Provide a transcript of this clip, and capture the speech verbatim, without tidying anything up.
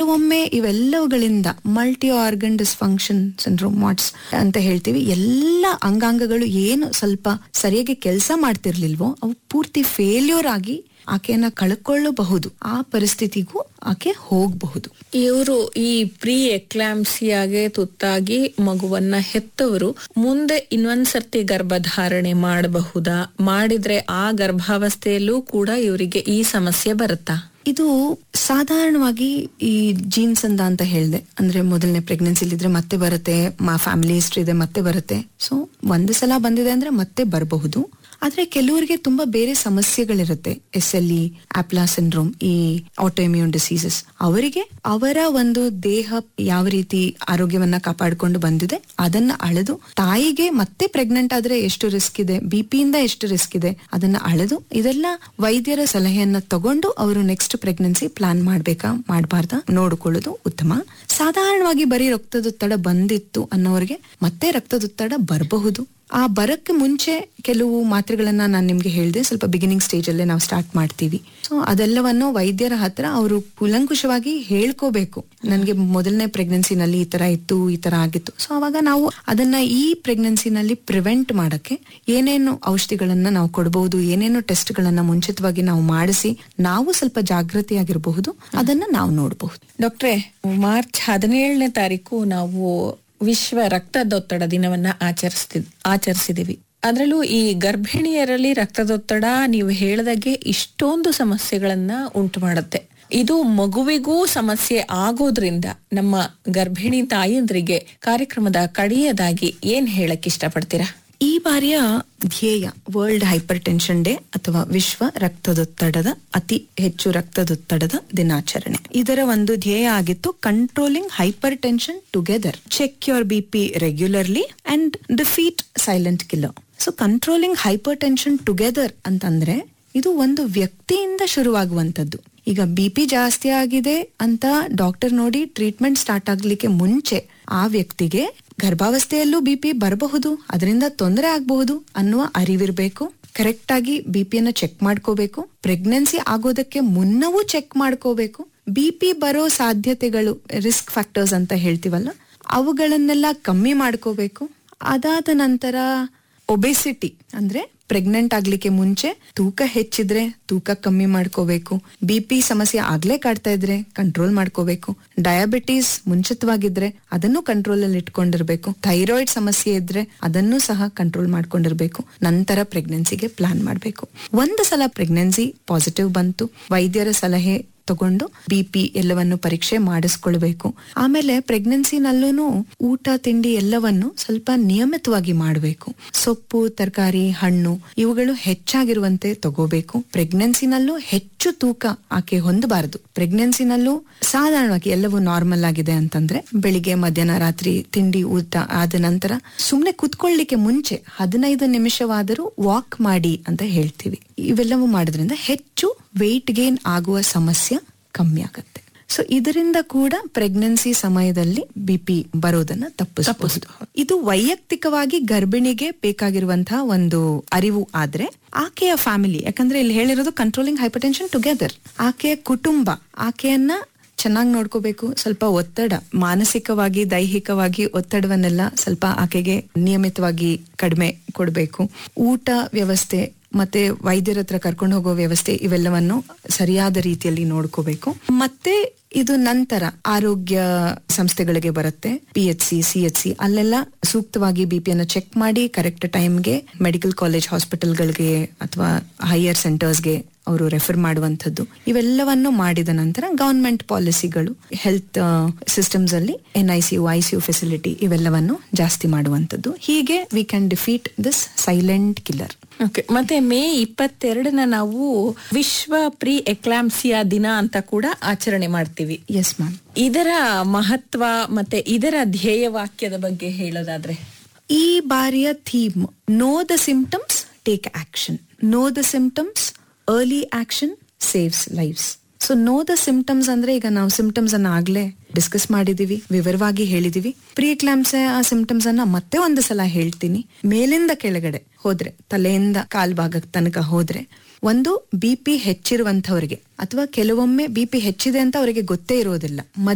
ಕೆಲವೊಮ್ಮೆ ಇವೆಲ್ಲವುಗಳಿಂದ multi organ dysfunction syndrome ಮಾಟ್ಸ್ ಅಂತ ಹೇಳ್ತೀವಿ, ಎಲ್ಲ ಅಂಗಾಂಗಗಳು ಏನು ಸ್ವಲ್ಪ ಸರಿಯಾಗಿ ಕೆಲಸ ಮಾಡ್ತಿರ್ಲಿಲ್ವೋ ಅವು ಪೂರ್ತಿ ಫೇಲ್ಯೂರ್ ಆಗಿ ಆಕೆಯನ್ನ ಕಳ್ಕೊಳ್ಳಬಹುದು. ಆ ಪರಿಸ್ಥಿತಿಗೂ ಆಕೆ ಹೋಗಬಹುದು. ಇವರು ಈ ಪ್ರೀ ಎಕ್ಲಾಂಪ್ಸಿಯಾಗೆ ತುತ್ತಾಗಿ ಮಗುವನ್ನ ಹೆತ್ತವರು ಮುಂದೆ ಇನ್ನೊಂದ್ಸರ್ತಿ ಗರ್ಭಧಾರಣೆ ಮಾಡಬಹುದಾ? ಮಾಡಿದ್ರೆ ಆ ಗರ್ಭಾವಸ್ಥೆಯಲ್ಲೂ ಕೂಡ ಇವರಿಗೆ ಈ ಸಮಸ್ಯೆ ಬರುತ್ತಾ? ಇದು ಸಾಧಾರಣವಾಗಿ ಈ ಜೀನ್ಸ್ ಅಂತ ಅಂತ ಹೇಳಿದೆ, ಅಂದ್ರೆ ಮೊದಲನೇ ಪ್ರೆಗ್ನೆನ್ಸಿಲಿದ್ರೆ ಮತ್ತೆ ಬರುತ್ತೆ, ಮಾ ಫ್ಯಾಮಿಲಿ ಹಿಸ್ಟ್ರಿ ಇದೆ ಮತ್ತೆ ಬರುತ್ತೆ. ಸೊ ಒಂದು ಸಲ ಬಂದಿದೆ ಅಂದ್ರೆ ಮತ್ತೆ ಬರಬಹುದು. ಆದ್ರೆ ಕೆಲವರಿಗೆ ತುಂಬಾ ಬೇರೆ ಸಮಸ್ಯೆಗಳಿರುತ್ತೆ, ಎಸ್ ಎಲ್ ಇ, ಆಪ್ಲಾ ಸಿಂಡ್ರೋಮ್, ಈ ಆಟೋಇಮ್ಯೂನ್ ಡಿಸೀಸಸ್. ಅವರಿಗೆ ಅವರ ಒಂದು ದೇಹ ಯಾವ ರೀತಿ ಆರೋಗ್ಯವನ್ನ ಕಾಪಾಡಿಕೊಂಡು ಬಂದಿದೆ ಅದನ್ನ ಅಳೆದು, ತಾಯಿಗೆ ಮತ್ತೆ ಪ್ರೆಗ್ನೆಂಟ್ ಆದ್ರೆ ಎಷ್ಟು ರಿಸ್ಕ್ ಇದೆ, ಬಿ ಪಿಯಿಂದ ಎಷ್ಟು ರಿಸ್ಕ್ ಇದೆ ಅದನ್ನ ಅಳೆದು, ಇದೆಲ್ಲ ವೈದ್ಯರ ಸಲಹೆಯನ್ನ ತಗೊಂಡು ಅವರು ನೆಕ್ಸ್ಟ್ ಪ್ರೆಗ್ನೆನ್ಸಿ ಪ್ಲಾನ್ ಮಾಡ್ಬೇಕಾ ಮಾಡಬಾರ್ದಾ ನೋಡಿಕೊಳ್ಳೋದು ಉತ್ತಮ. ಸಾಧಾರಣವಾಗಿ ಬರೀ ರಕ್ತದೊತ್ತಡ ಬಂದಿತ್ತು ಅನ್ನೋರಿಗೆ ಮತ್ತೆ ರಕ್ತದೊತ್ತಡ ಬರಬಹುದು. ಆ ಬರಕ್ಕೆ ಮುಂಚೆ ಕೆಲವು ಮಾತ್ರೆಗಳನ್ನ ನಾನು ನಿಮ್ಗೆ ಹೇಳಿದೆ, ಸ್ವಲ್ಪ ಬಿಗಿನಿಂಗ್ ಸ್ಟೇಜ್ ಅಲ್ಲೇ ನಾವು ಸ್ಟಾರ್ಟ್ ಮಾಡ್ತೀವಿ. ಸೊ ಅದೆಲ್ಲವನ್ನು ವೈದ್ಯರ ಹತ್ರ ಅವರು ಕೂಲಂಕುಷವಾಗಿ ಹೇಳ್ಕೋಬೇಕು. ನನ್ಗೆ ಮೊದಲನೇ ಪ್ರೆಗ್ನೆನ್ಸಿನಲ್ಲಿ ಈ ತರ ಇತ್ತು, ಈ ತರ ಆಗಿತ್ತು. ಸೊ ಅವಾಗ ನಾವು ಅದನ್ನ ಈ ಪ್ರೆಗ್ನೆನ್ಸಿನಲ್ಲಿ ಪ್ರಿವೆಂಟ್ ಮಾಡಕ್ಕೆ ಏನೇನು ಔಷಧಿಗಳನ್ನ ನಾವು ಕೊಡಬಹುದು, ಏನೇನು ಟೆಸ್ಟ್ ಗಳನ್ನ ಮುಂಚಿತವಾಗಿ ನಾವು ಮಾಡಿಸಿ ನಾವು ಸ್ವಲ್ಪ ಜಾಗೃತಿಯಾಗಿರಬಹುದು, ಅದನ್ನ ನಾವು ನೋಡಬಹುದು. ಡಾಕ್ಟ್ರೇ, ಮಾರ್ಚ್ ಹದಿನೇಳನೇ ತಾರೀಕು ನಾವು ವಿಶ್ವ ರಕ್ತದೊತ್ತಡ ದಿನವನ್ನ ಆಚರಿಸ್ತಿ ಆಚರಿಸಿದೀವಿ. ಅದರಲ್ಲೂ ಈ ಗರ್ಭಿಣಿಯರಲ್ಲಿ ರಕ್ತದೊತ್ತಡ ನೀವು ಹೇಳಿದಾಗೆ ಇಷ್ಟೊಂದು ಸಮಸ್ಯೆಗಳನ್ನ ಉಂಟು ಮಾಡುತ್ತೆ. ಇದು ಮಗುವಿಗೂ ಸಮಸ್ಯೆ ಆಗೋದ್ರಿಂದ ನಮ್ಮ ಗರ್ಭಿಣಿ ತಾಯಂದ್ರಿಗೆ ಕಾರ್ಯಕ್ರಮದ ಕಡೆಯದಾಗಿ ಏನ್ ಹೇಳಕ್ ಇಷ್ಟಪಡ್ತೀರಾ? ಈ ಬಾರಿಯ ಧ್ಯೇಯ ವರ್ಲ್ಡ್ ಹೈಪರ್ ಟೆನ್ಷನ್ ಡೇ ಅಥವಾ ವಿಶ್ವ ರಕ್ತದೊತ್ತಡದ ಅತಿ ಹೆಚ್ಚು ರಕ್ತದೊತ್ತಡದ ದಿನಾಚರಣೆ. ಇದರ ಒಂದು ಧ್ಯೇಯ ಆಗಿತ್ತು controlling hyper tension together, check your B P regularly and defeat silent killer. So controlling hyper tension together ಅಂತಂದ್ರೆ ಇದು ಒಂದು ವ್ಯಕ್ತಿಯಿಂದ ಶುರುವಾಗುವಂತದ್ದು. ಈಗ ಬಿ ಪಿ ಜಾಸ್ತಿ ಆಗಿದೆ ಅಂತ ಡಾಕ್ಟರ್ ನೋಡಿ ಟ್ರೀಟ್ಮೆಂಟ್ ಸ್ಟಾರ್ಟ್ ಆಗ್ಲಿಕ್ಕೆ ಮುಂಚೆ ಆ ವ್ಯಕ್ತಿಗೆ ಗರ್ಭಾವಸ್ಥೆಯಲ್ಲೂ ಬಿ ಪಿ ಬರಬಹುದು, ಅದರಿಂದ ತೊಂದರೆ ಆಗಬಹುದು ಅನ್ನುವ ಅರಿವಿರ್ಬೇಕು. ಕರೆಕ್ಟ್ ಆಗಿ ಬಿ ಪಿಯನ್ನ ಚೆಕ್ ಮಾಡ್ಕೋಬೇಕು. ಪ್ರೆಗ್ನೆನ್ಸಿ ಆಗೋದಕ್ಕೆ ಮುನ್ನವೂ ಚೆಕ್ ಮಾಡ್ಕೋಬೇಕು. ಬಿ ಪಿ ಬರೋ ಸಾಧ್ಯತೆಗಳು, ರಿಸ್ಕ್ ಫ್ಯಾಕ್ಟರ್ಸ್ ಅಂತ ಹೇಳ್ತೀವಲ್ಲ, ಅವುಗಳನ್ನೆಲ್ಲ ಕಮ್ಮಿ ಮಾಡ್ಕೋಬೇಕು. ಅದಾದ ನಂತರ ಒಬೆಸಿಟಿ ಅಂದ್ರೆ ಪ್ರೆಗ್ನೆಂಟ್ ಆಗ್ಲಿಕ್ಕೆ ಮುಂಚೆ ತೂಕ ಹೆಚ್ಚಿದ್ರೆ ತೂಕ ಕಮ್ಮಿ ಮಾಡ್ಕೋಬೇಕು. ಬಿ ಪಿ ಸಮಸ್ಯೆ ಆಗ್ಲೇ ಕಾಡ್ತಾ ಇದ್ರೆ ಕಂಟ್ರೋಲ್ ಮಾಡ್ಕೋಬೇಕು. ಡಯಾಬಿಟೀಸ್ ಮುಂಚಿತವಾಗಿದ್ರೆ ಅದನ್ನು ಕಂಟ್ರೋಲ್ ಅಲ್ಲಿ ಇಟ್ಕೊಂಡಿರ್ಬೇಕು. ಥೈರಾಯ್ಡ್ ಸಮಸ್ಯೆ ಇದ್ರೆ ಅದನ್ನು ಸಹ ಕಂಟ್ರೋಲ್ ಮಾಡ್ಕೊಂಡಿರ್ಬೇಕು. ನಂತರ ಪ್ರೆಗ್ನೆನ್ಸಿಗೆ ಪ್ಲಾನ್ ಮಾಡ್ಬೇಕು. ಒಂದು ಸಲ ಪ್ರೆಗ್ನೆನ್ಸಿ ಪಾಸಿಟಿವ್ ಬಂತು, ವೈದ್ಯರ ಸಲಹೆ ತಗೊಂಡು ಬಿ ಪಿ ಎಲ್ಲವನ್ನು ಪರೀಕ್ಷೆ ಮಾಡಿಸ್ಕೊಳ್ಬೇಕು. ಆಮೇಲೆ ಪ್ರೆಗ್ನೆನ್ಸಿನಲ್ಲೂ ಊಟ ತಿಂಡಿ ಎಲ್ಲವನ್ನು ಸ್ವಲ್ಪ ನಿಯಮಿತವಾಗಿ ಮಾಡಬೇಕು. ಸೊಪ್ಪು, ತರಕಾರಿ, ಹಣ್ಣು ಇವುಗಳು ಹೆಚ್ಚಾಗಿರುವಂತೆ ತಗೋಬೇಕು. ಪ್ರೆಗ್ನೆನ್ಸಿನಲ್ಲೂ ಹೆಚ್ಚು ತೂಕ ಆಕೆ ಹೊಂದಬಾರದು. ಪ್ರೆಗ್ನೆನ್ಸಿನಲ್ಲೂ ಸಾಧಾರಣವಾಗಿ ಎಲ್ಲವೂ ನಾರ್ಮಲ್ ಆಗಿದೆ ಅಂತಂದ್ರೆ ಬೆಳಿಗ್ಗೆ, ಮಧ್ಯಾಹ್ನ, ರಾತ್ರಿ ತಿಂಡಿ ಊಟ ಆದ ನಂತರ ಸುಮ್ನೆ ಕುತ್ಕೊಳ್ಳಿಕ್ಕೆ ಮುಂಚೆ ಹದಿನೈದು ನಿಮಿಷವಾದರೂ ವಾಕ್ ಮಾಡಿ ಅಂತ ಹೇಳ್ತೀವಿ. ಇವೆಲ್ಲವೂ ಮಾಡೋದ್ರಿಂದ ಹೆಚ್ಚು ವೆಯ್ಟ್ ಗೇನ್ ಆಗುವ ಸಮಸ್ಯೆ ಕಮ್ಮಿ ಆಗುತ್ತೆ. ಸೊ ಇದರಿಂದ ಕೂಡ ಪ್ರೆಗ್ನೆನ್ಸಿ ಸಮಯದಲ್ಲಿ ಬಿ ಪಿ ಬರೋದನ್ನ ತಪ್ಪಿಸಬಹುದು. ಇದು ವೈಯಕ್ತಿಕವಾಗಿ ಗರ್ಭಿಣಿಗೆ ಬೇಕಾಗಿರುವಂತಹ ಒಂದು ಅರಿವು. ಆದ್ರೆ ಆಕೆಯ ಫ್ಯಾಮಿಲಿ, ಯಾಕಂದ್ರೆ ಇಲ್ಲಿ ಹೇಳಿರೋದು ಕಂಟ್ರೋಲಿಂಗ್ ಹೈಪರ್ಟೆನ್ಷನ್ ಟುಗೆದರ್, ಆಕೆಯ ಕುಟುಂಬ ಆಕೆಯನ್ನ ಚೆನ್ನಾಗಿ ನೋಡ್ಕೋಬೇಕು. ಸ್ವಲ್ಪ ಒತ್ತಡ, ಮಾನಸಿಕವಾಗಿ ದೈಹಿಕವಾಗಿ ಒತ್ತಡವನ್ನೆಲ್ಲ ಸ್ವಲ್ಪ ಆಕೆಗೆ ನಿಯಮಿತವಾಗಿ ಕಡಿಮೆ ಕೊಡಬೇಕು. ಊಟ ವ್ಯವಸ್ಥೆ ಮತ್ತೆ ವೈದ್ಯರ ಹತ್ರ ಕರ್ಕೊಂಡು ಹೋಗೋ ವ್ಯವಸ್ಥೆ ಇವೆಲ್ಲವನ್ನು ಸರಿಯಾದ ರೀತಿಯಲ್ಲಿ ನೋಡ್ಕೋಬೇಕು. ಮತ್ತೆ ಇದು ನಂತರ ಆರೋಗ್ಯ ಸಂಸ್ಥೆಗಳಿಗೆ ಬರುತ್ತೆ, P H C, C H C, ಅಲ್ಲೆಲ್ಲ ಸೂಕ್ತವಾಗಿ ಬಿ ಪಿಯನ್ನು ಚೆಕ್ ಮಾಡಿ ಕರೆಕ್ಟ್ ಟೈಮ್ಗೆ ಮೆಡಿಕಲ್ ಕಾಲೇಜ್ ಹಾಸ್ಪಿಟಲ್ಗಳಿಗೆ ಅಥವಾ ಹೈಯರ್ ಸೆಂಟರ್ಸ್ಗೆ ಅವರು ರೆಫರ್ ಮಾಡುವಂಥದ್ದು. ಇವೆಲ್ಲವನ್ನು ಮಾಡಿದ ನಂತರ ಗವರ್ಮೆಂಟ್ ಪಾಲಿಸಿಗಳು, ಹೆಲ್ತ್ ಸಿಸ್ಟಮ್ಸ್ ಅಲ್ಲಿ N I C you, I C you facility ಇವೆಲ್ಲವನ್ನು ಜಾಸ್ತಿ ಮಾಡುವಂಥದ್ದು. ಹೀಗೆ we can defeat this silent killer. Okay. ಮತ್ತೆ ಮೇ ಇಪ್ಪತ್ತೆರಡನ ನಾವು ವಿಶ್ವ ಪ್ರೀ ಎಕ್ಲಾಂಪ್ಸಿಯಾ ದಿನ ಅಂತ ಕೂಡ ಆಚರಣೆ ಮಾಡ್ತೀವಿ. Yes ma'am. ಇದರ ಮಹತ್ವ ಮತ್ತೆ ಇದರ ಧ್ಯೇಯ ವಾಕ್ಯದ ಬಗ್ಗೆ ಹೇಳೋದಾದ್ರೆ, ಈ ಬಾರಿಯ theme know the symptoms, take action. Know the symptoms, early action saves lives. So know the symptoms ಅಂದ್ರೆ ಈಗ ನಾವು ಸಿಂಪ್ಟಮ್ಸ್ ಅನ್ನ ಆಗ್ಲೇ ಡಿಸ್ಕಸ್ ಮಾಡಿದೀವಿ, ವಿವರವಾಗಿ ಹೇಳಿದೀವಿ. ಪ್ರೀ ಎಕ್ಲಾಂಪ್ಸಿಯಾ ಆ ಸಿಂಪ್ಟಮ್ಸ್ ಅನ್ನ ಮತ್ತೆ ಒಂದು ಸಲ ಹೇಳ್ತೀನಿ. ಮೇಲಿಂದ ಕೆಳಗಡೆ ಹೋದ್ರೆ, ತಲೆಯಿಂದ ಕಾಲ್ ಭಾಗಕ್ಕೆ ತನಕ ಹೋದ್ರೆ, ಒಂದು ಬಿ ಪಿ ಹೆಚ್ಚಿರುವಂತವರಿಗೆ ಅಥವಾ ಕೆಲವೊಮ್ಮೆ ಬಿ ಪಿ ಹೆಚ್ಚಿದೆ ಅಂತ ಅವರಿಗೆ ಗೊತ್ತೇ ಇರೋದಿಲ್ಲ,